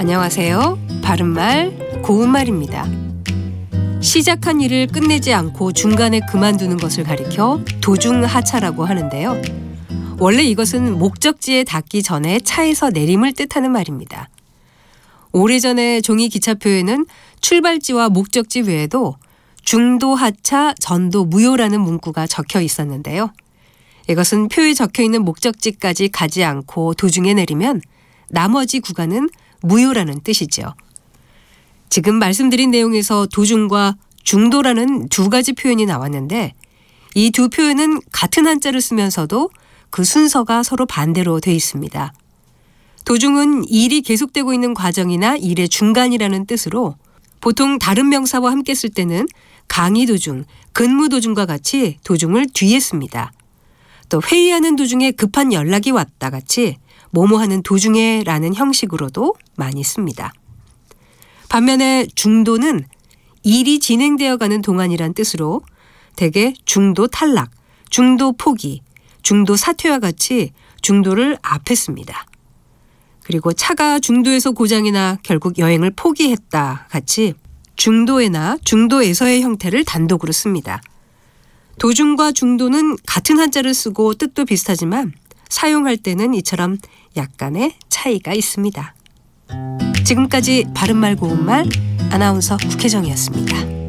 안녕하세요. 바른말, 고운말입니다. 시작한 일을 끝내지 않고 중간에 그만두는 것을 가리켜 도중하차라고 하는데요. 원래 이것은 목적지에 닿기 전에 차에서 내림을 뜻하는 말입니다. 오래전에 종이 기차표에는 출발지와 목적지 외에도 중도하차, 전도무효라는 문구가 적혀 있었는데요. 이것은 표에 적혀 있는 목적지까지 가지 않고 도중에 내리면 나머지 구간은 무효라는 뜻이죠. 지금 말씀드린 내용에서 도중과 중도라는 두 가지 표현이 나왔는데 이 두 표현은 같은 한자를 쓰면서도 그 순서가 서로 반대로 돼 있습니다. 도중은 일이 계속되고 있는 과정이나 일의 중간이라는 뜻으로 보통 다른 명사와 함께 쓸 때는 강의 도중, 근무 도중과 같이 도중을 뒤에 씁니다. 또 회의하는 도중에 급한 연락이 왔다 같이 뭐뭐하는 도중에 라는 형식으로도 많이 씁니다. 반면에 중도는 일이 진행되어 가는 동안이란 뜻으로 대개 중도 탈락, 중도 포기, 중도 사퇴와 같이 중도를 앞에 씁니다. 그리고 차가 중도에서 고장이나 결국 여행을 포기했다 같이 중도에나 중도에서의 형태를 단독으로 씁니다. 도중과 중도는 같은 한자를 쓰고 뜻도 비슷하지만 사용할 때는 이처럼 약간의 차이가 있습니다. 지금까지 바른말 고운말 아나운서 국혜정이었습니다.